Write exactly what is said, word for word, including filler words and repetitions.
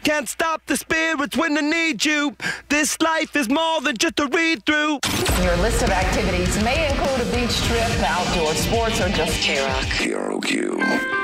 can't stop the spirits when they need you. This life is more than just a read-through. Your list of activities may include a beach trip, outdoor sports, or just K-Rock. K R O Q.